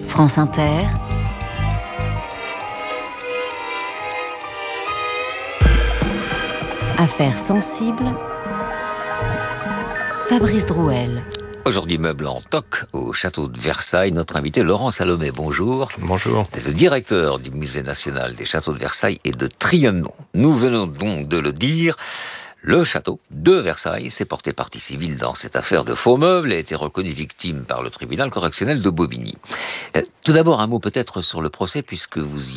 France Inter. Affaires sensibles. Fabrice Drouel. Aujourd'hui, meuble en toc au château de Versailles. Notre invité, Laurent Salomé, bonjour. Bonjour. C'est le directeur du Musée national des châteaux de Versailles et de Trianon. Nous venons donc de le dire, le château de Versailles s'est porté partie civile dans cette affaire de faux meubles et a été reconnu victime par le tribunal correctionnel de Bobigny. Tout d'abord, un mot peut-être sur le procès, puisque vous